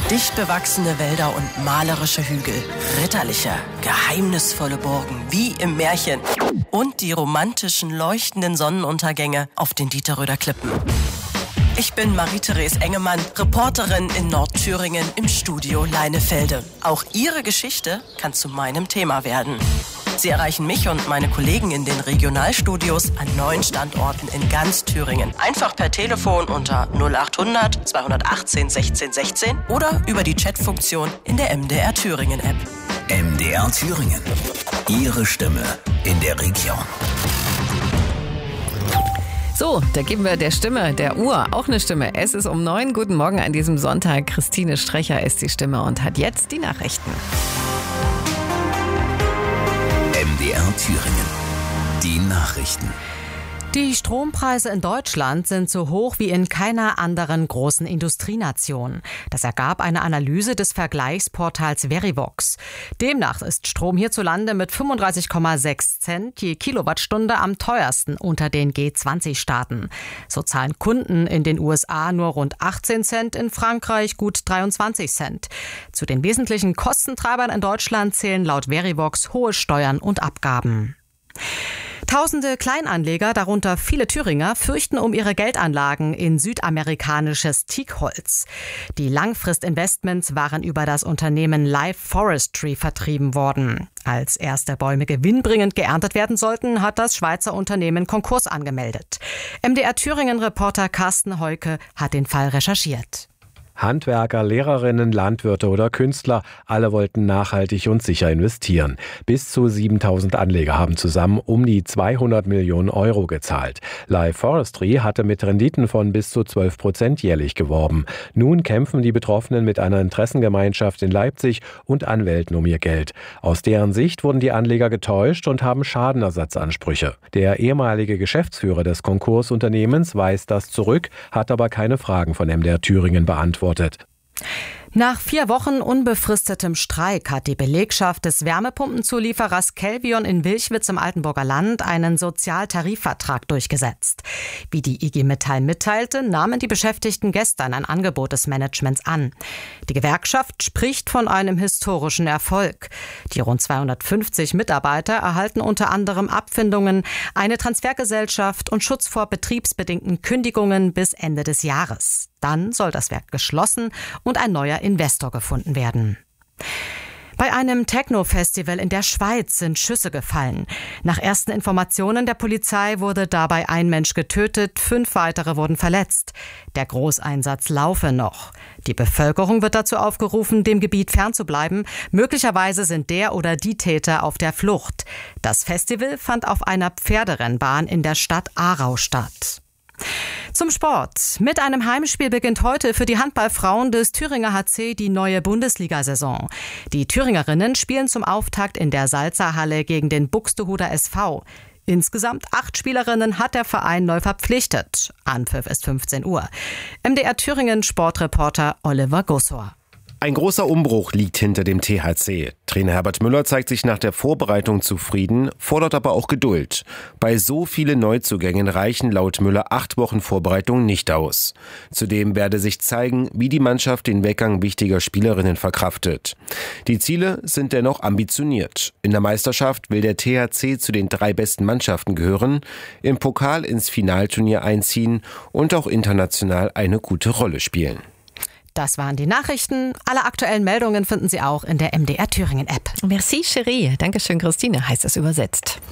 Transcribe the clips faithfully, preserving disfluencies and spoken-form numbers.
Dicht bewachsene Wälder und malerische Hügel, ritterliche, geheimnisvolle Burgen wie im Märchen und die romantischen, leuchtenden Sonnenuntergänge auf den Dieterröder Klippen. Ich bin Marie-Therese Engemann, Reporterin in Nordthüringen im Studio Leinefelde. Auch Ihre Geschichte kann zu meinem Thema werden. Sie erreichen mich und meine Kollegen in den Regionalstudios an neun Standorten in ganz Thüringen. Einfach per Telefon unter null achthundert zweihundertachtzehn sechzehn sechzehn oder über die Chatfunktion in der M D R Thüringen App. M D R Thüringen. Ihre Stimme in der Region. So, da geben wir der Stimme, der Uhr, auch eine Stimme. Es ist um neun. Guten Morgen an diesem Sonntag. Christine Strecher ist die Stimme und hat jetzt die Nachrichten. M D R Thüringen. Die Nachrichten. Die Strompreise in Deutschland sind so hoch wie in keiner anderen großen Industrienation. Das ergab eine Analyse des Vergleichsportals Verivox. Demnach ist Strom hierzulande mit fünfunddreißig Komma sechs Cent je Kilowattstunde am teuersten unter den G zwanzig Staaten. So zahlen Kunden in den U S A nur rund achtzehn Cent, in Frankreich gut dreiundzwanzig Cent. Zu den wesentlichen Kostentreibern in Deutschland zählen laut Verivox hohe Steuern und Abgaben. Tausende Kleinanleger, darunter viele Thüringer, fürchten um ihre Geldanlagen in südamerikanisches Teakholz. Die Langfristinvestments waren über das Unternehmen Life Forestry vertrieben worden. Als erste Bäume gewinnbringend geerntet werden sollten, hat das Schweizer Unternehmen Konkurs angemeldet. M D R Thüringen-Reporter Carsten Heuke hat den Fall recherchiert. Handwerker, Lehrerinnen, Landwirte oder Künstler, alle wollten nachhaltig und sicher investieren. Bis zu siebentausend Anleger haben zusammen um die zweihundert Millionen Euro gezahlt. Life Forestry hatte mit Renditen von bis zu zwölf Prozent jährlich geworben. Nun kämpfen die Betroffenen mit einer Interessengemeinschaft in Leipzig und Anwälten um ihr Geld. Aus deren Sicht wurden die Anleger getäuscht und haben Schadenersatzansprüche. Der ehemalige Geschäftsführer des Konkursunternehmens weist das zurück, hat aber keine Fragen von M D R Thüringen beantwortet. Nach vier Wochen unbefristetem Streik hat die Belegschaft des Wärmepumpenzulieferers Kelvion in Wilchwitz im Altenburger Land einen Sozialtarifvertrag durchgesetzt. Wie die I G Metall mitteilte, nahmen die Beschäftigten gestern ein Angebot des Managements an. Die Gewerkschaft spricht von einem historischen Erfolg. Die rund zweihundertfünfzig Mitarbeiter erhalten unter anderem Abfindungen, eine Transfergesellschaft und Schutz vor betriebsbedingten Kündigungen bis Ende des Jahres. Dann soll das Werk geschlossen und ein neuer Investor gefunden werden. Bei einem Techno-Festival in der Schweiz sind Schüsse gefallen. Nach ersten Informationen der Polizei wurde dabei ein Mensch getötet, fünf weitere wurden verletzt. Der Großeinsatz laufe noch. Die Bevölkerung wird dazu aufgerufen, dem Gebiet fernzubleiben. Möglicherweise sind der oder die Täter auf der Flucht. Das Festival fand auf einer Pferderennbahn in der Stadt Aarau statt. Zum Sport. Mit einem Heimspiel beginnt heute für die Handballfrauen des Thüringer H C die neue Bundesliga-Saison. Die Thüringerinnen spielen zum Auftakt in der Salzerhalle gegen den Buxtehuder S V. Insgesamt acht Spielerinnen hat der Verein neu verpflichtet. Anpfiff ist fünfzehn Uhr. M D R Thüringen Sportreporter Oliver Gossor. Ein großer Umbruch liegt hinter dem T H C. Trainer Herbert Müller zeigt sich nach der Vorbereitung zufrieden, fordert aber auch Geduld. Bei so vielen Neuzugängen reichen laut Müller acht Wochen Vorbereitung nicht aus. Zudem werde sich zeigen, wie die Mannschaft den Weggang wichtiger Spielerinnen verkraftet. Die Ziele sind dennoch ambitioniert. In der Meisterschaft will der T H C zu den drei besten Mannschaften gehören, im Pokal ins Finalturnier einziehen und auch international eine gute Rolle spielen. Das waren die Nachrichten. Alle aktuellen Meldungen finden Sie auch in der M D R Thüringen App. Merci, Cherie. Dankeschön, Christine, heißt es übersetzt.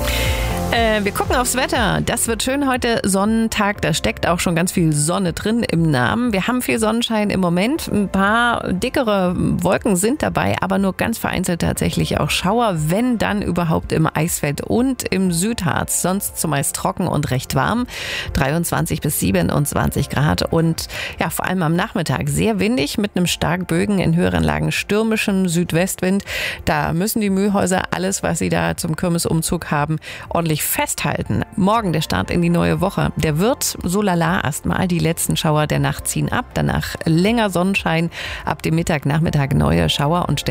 Äh, wir gucken aufs Wetter. Das wird schön heute, Sonnentag. Da steckt auch schon ganz viel Sonne drin im Namen. Wir haben viel Sonnenschein im Moment. Ein paar dickere Wolken sind dabei, aber nur ganz vereinzelt tatsächlich auch Schauer, wenn dann überhaupt im Eisfeld und im Südharz. Sonst zumeist trocken und recht warm. dreiundzwanzig bis siebenundzwanzig Grad und ja, vor allem am Nachmittag sehr windig mit einem stark Bögen, in höheren Lagen stürmischem Südwestwind. Da müssen die Mühlhäuser alles, was sie da zum Kirmesumzug haben, ordentlich festhalten. Morgen der Start in die neue Woche. Der wird so lala erstmal. Die letzten Schauer der Nacht ziehen ab. Danach länger Sonnenschein. Ab dem Mittag, Nachmittag neue Schauer und